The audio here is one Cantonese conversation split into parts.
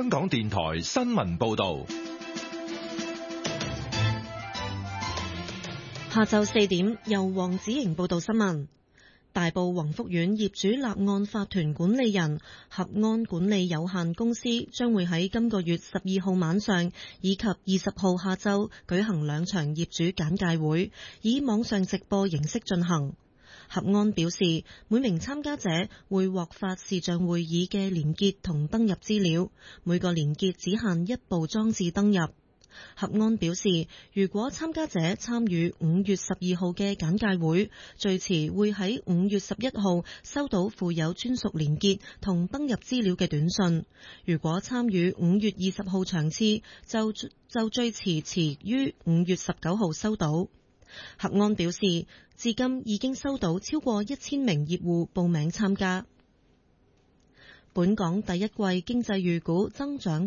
香港電台新聞報道。 下晝4點，由黃子瑩報道新聞。大埔宏福苑業主立案法團管理人合安管理有限公司將會喺今個月12號晚上以及20號下晝舉行2場業主簡介會，以網上直播形式進行。合安表示，每名參加者會獲發視像會議嘅連結同登入資料，每個連結只限1部裝置登入。合安表示，如果參加者參與5月12號嘅簡介會，最遲會喺5月11號收到附有專屬連結同登入資料嘅短信。如果參與5月20號場次，就最遲於5月19號收到。合安表示，至今已經收到超過1000名業戶報名參加。本港第一季經濟預估增長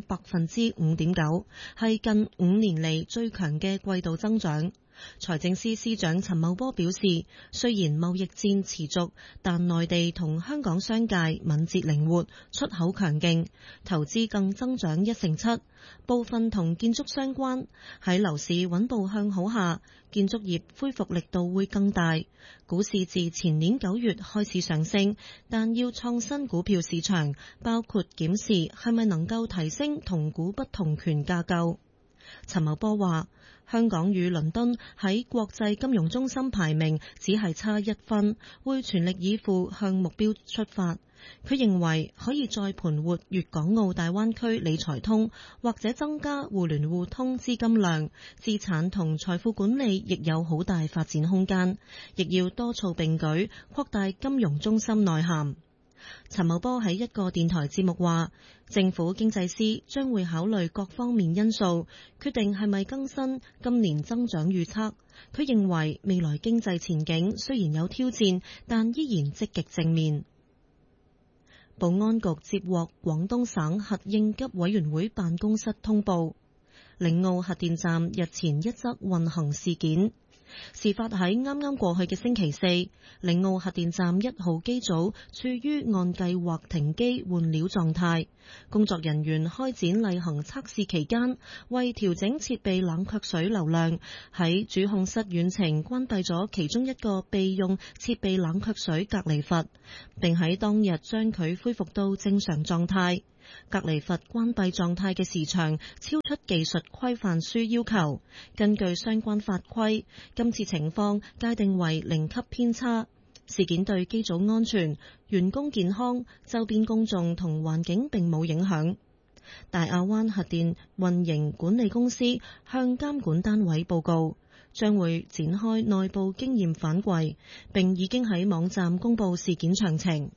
5.9%， 係近5年嚟最強嘅季度增長。財政司司長陳茂波表示，雖然貿易戰持續，但內地同香港商界敏捷靈活，出口強勁，投資更增長1.7%，部分同建築相關。喺樓市穩步向好下，建築業恢復力度會更大。股市自前年9月開始上升，但要創新股票市場，包括檢視係咪能夠提升同股不同權架構。陳茂波話，香港與倫敦喺國際金融中心排名只係差1分，會全力以赴向目標出發。佢認為可以再盤活粵港澳大灣區理財通，或者增加互聯互通資金量，資產同財富管理亦有好大發展空間，亦要多措並舉，擴大金融中心內涵。陳茂波喺一個電台節目話，政府經濟司將會考慮各方面因素，決定係咪更新今年增長預測。佢認為未來經濟前景雖然有挑戰，但依然積極正面。保安局接獲廣東省核應急委員會辦公室通報，嶺澳核電站日前一則運行事件。事發喺啱啱過去嘅星期四，嶺澳核電站1號機組處於按計劃停機換料狀態，工作人員開展例行測試期間，為調整設備冷卻水流量，喺主控室遠程關閉咗其中一個備用設備冷卻水隔離閥，並喺當日將佢恢復到正常狀態。隔離閥關閉狀態嘅時長超出技術規範書要求，根據相關法規，今次情況界定為0級偏差。事件對機組安全、員工健康、周邊公眾同環境並冇影響。大亞灣核電運營管理公司向監管單位報告，將會展開內部經驗反饋，並已經喺網站公佈事件詳情。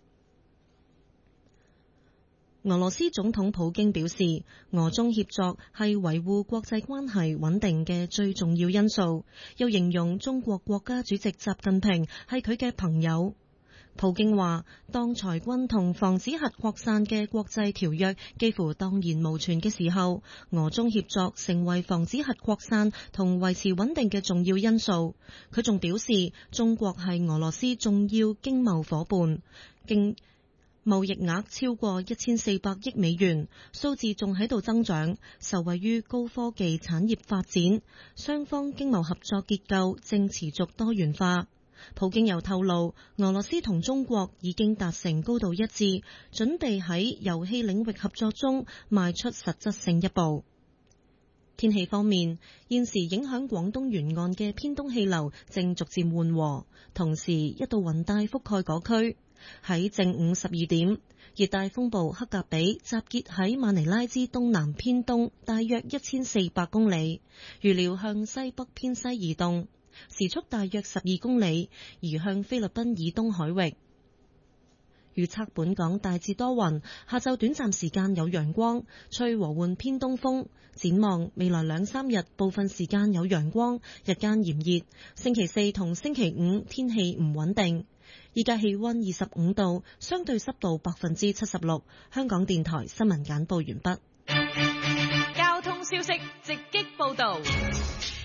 俄羅斯總統普京表示，俄中協作係維護國際關係穩定嘅最重要因素，又形容中國國家主席習近平係佢嘅朋友。普京話，當裁軍同防止核擴散嘅國際條約幾乎蕩然無存嘅時候，俄中協作成為防止核擴散同維持穩定嘅重要因素。佢仲表示，中國係俄羅斯重要經貿夥伴，貿易額超過1400億美元，數字仲喺度增長，受惠於高科技產業發展，雙方經貿合作結構正持續多元化。普京又透露，俄羅斯同中國已經達成高度一致，準備喺油氣領域合作中邁出實質性一步。天氣方面，現時影響廣東沿岸嘅偏東氣流正逐漸緩和，同時一道雲帶覆蓋嗰區。喺正午12點，熱帶風暴克格比集結喺馬尼拉之東南偏東大約1400公里，預料向西北偏西移動，時速大約12公里，移向菲律賓以東海域。預測本港大致多雲，下晝短暫時間有陽光，吹和緩偏東風。展望未來2-3日，部分時間有陽光，日間炎熱。星期四同星期五天氣唔穩定。依家氣溫25度，相對濕度76%。香港電台新聞簡報完畢。 交通消息直擊報道。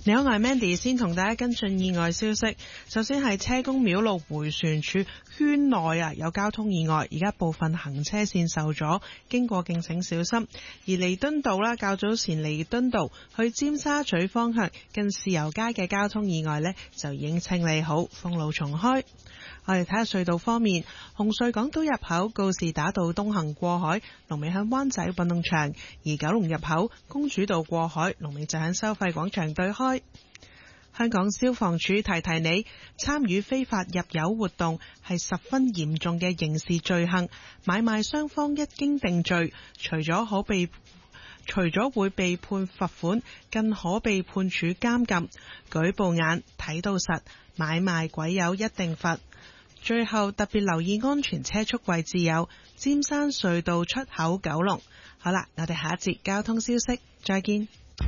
你好，我係 Mandy， 先同大家跟進意外消息。首先係車公廟路迴旋處圈內有交通意外，而家部分行車線受阻，經過敬請小心。而彌敦道啦，較早前彌敦道去尖沙咀方向近豉油街嘅交通意外呢，就已經清理好，封路重開。我哋睇下隧道方面，紅隧港島入口告士打道東行過海，龍尾喺灣仔運動場；而九龍入口公主道過海，龍尾就喺收費廣場對開。香港消防處提提你，參與非法入油活動係十分嚴重嘅刑事罪行，買賣雙方一經定罪，除咗會被判罰款，更可被判處監禁。舉報眼睇到實，買賣鬼友一定罰。最後特別留意安全車速位置有尖山隧道出口九龍。好啦，我哋下一節交通消息再見。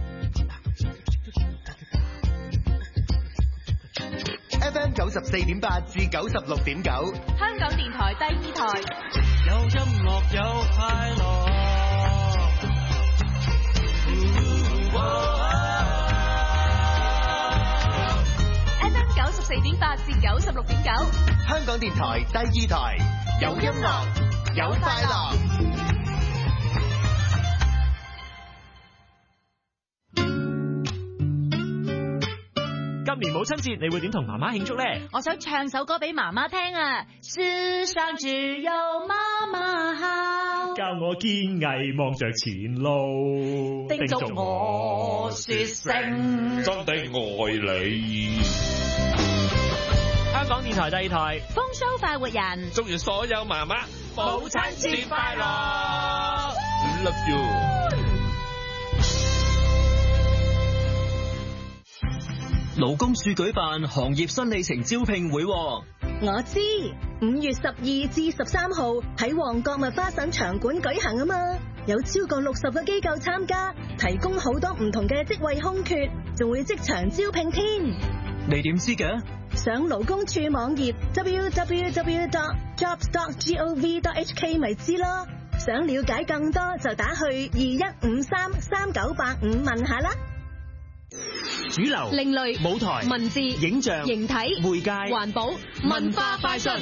FM 94.8至96.9， 香港電台第二台， 有音樂有快樂。 FM 94.8至96.9， 香港電台第二台，有音樂有快樂。 今年母親節你會點同媽媽慶祝呢？ 我想唱首歌俾媽媽聽啊！世上只有媽媽好， 教我堅毅望着前路， 叮囑我說聲真的愛你。 香港電台第二台， 風騷快活人， 祝願所有媽媽母親節快樂 ！Love you。 勞工處舉辦行業新里程招聘會， 我知5月12至13號喺旺角麥花臣場館舉行啊嘛，有超過60個機構參加，提供好多唔同嘅職位空缺，仲會即場招聘添。 你點知嘅？ 上勞工處網頁 www.jobs.gov.hk 咪知咯。想了解更多就打去21533985問下啦。 主流、 另類、 舞台、 文字、 影像、 形體、 媒介、 環保、文化快訊。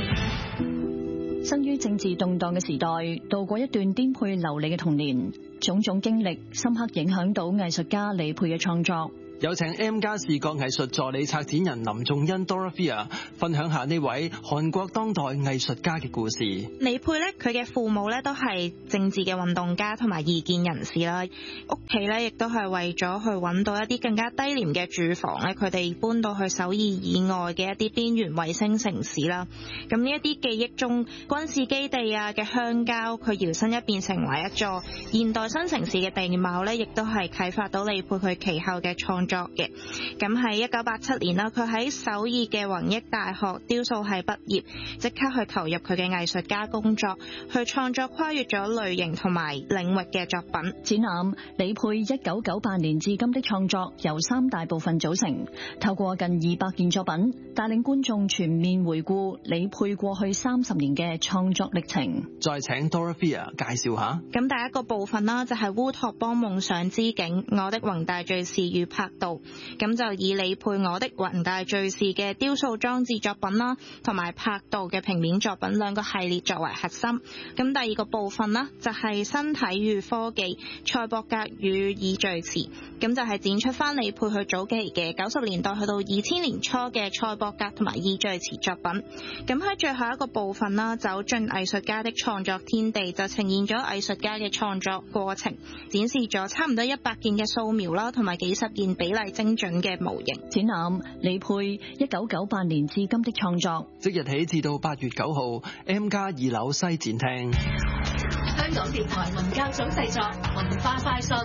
生於政治動盪嘅時代，度過一段顛沛流離嘅童年，種種經歷深刻影響到藝術家李沛嘅創作。 有請 M+ 視覺藝術助理策展人林仲恩 Dorothea 分享下呢位韓國當代藝術家嘅故事。 李沛咧，佢嘅父母咧都係政治嘅運動家同埋異見人士啦，屋企咧亦都係為咗去揾到一啲更加低廉嘅住房咧，佢哋搬到去首爾以外嘅一啲邊緣衛星城市啦。咁呢一啲記憶中軍事基地啊嘅鄉郊，佢搖身一變成為一座現代新城市嘅地貌咧，亦都係啟發到李沛佢其後嘅創作嘅。咁喺1987年啦，佢喺首爾嘅弘益大學雕塑系畢業，即刻去投入佢嘅藝術家工作，去創作跨越咗類型同埋領域嘅作品。 展覽李沛1998年至今的創作由3大部分組成，透過近200件作品，帶領觀眾全面回顧李沛過去30年嘅創作歷程。 再請 Dorothea 介紹下。 咁第一個部分啦，就係烏托邦夢想之境，我的宏大敘事與拍道。咁就以李沛我的宏大敘事嘅雕塑裝置作品啦，同埋拍道嘅平面作品2個系列作為核心。咁第二個部分啦，就係身體與科技，賽博格與擬敘詞。咁就係展出翻李沛去早期嘅90年代去到2000年初嘅賽博格同埋擬敘詞作品。咁喺最後一個部分啦，走進藝術家的創作天地，就呈現咗藝術家嘅創作過程，展示咗差唔多100件嘅素描啦，同埋幾十件比例精準嘅模型。 展覽李沛1998年至今的創作， 即日起至到8月9號 M+ 2樓西展廳。 香港電台文教組製作，文化快訊。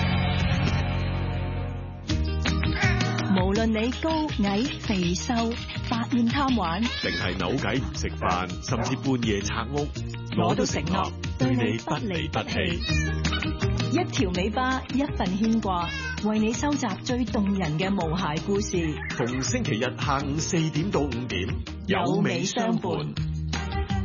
無論你高矮肥瘦，百厭貪玩， 定係扭計唔食飯，甚至半夜拆屋，我都承諾對你不離不棄。 一條尾巴，一份牽掛，為你收集最動人嘅無鞋故事。 逢星期日下午4點到5點，有美相伴。